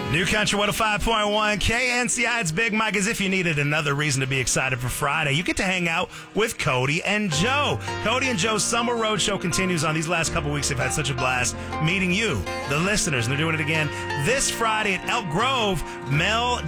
New Country 105.1 KNCI. It's Big Mike. As if you needed another reason to be excited for Friday, you get to hang out with Cody and Joe. Cody and Joe's Summer Road Show continues on. These last couple weeks, they've had such a blast meeting you, the listeners, and they're doing it again this Friday at Elk Grove. Mel